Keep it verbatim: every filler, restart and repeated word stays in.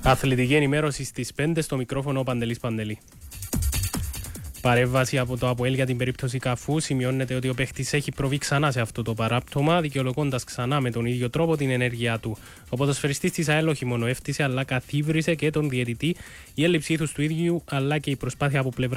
Αθλητική ενημέρωση στις πέντε, στο μικρόφωνο ο Παντελής Παντελή. Παρέμβαση από το ΑΠΟΕΛ για την περίπτωση Καφού. Σημειώνεται ότι ο παίχτης έχει προβεί ξανά σε αυτό το παράπτωμα, δικαιολογώντας ξανά με τον ίδιο τρόπο την ενέργειά του. Ο ποδοσφαιριστής της ΑΕΛ όχι μόνο έφτισε, αλλά καθίβρισε και τον διαιτητή. Η έλλειψη ήθους του ίδιου, αλλά και η προσπάθεια από πλευρά